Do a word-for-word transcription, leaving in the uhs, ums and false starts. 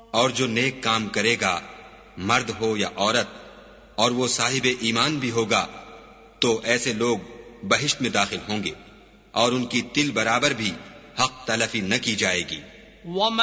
और जो नेक काम करेगा, मर्द हो या औरत, और वो साहिब ईमान भी होगा, तो ऐसे लोग बहिश्त में दाखिल होंगे और उनकी तिल बराबर भी हक तलफी न की जाएगी।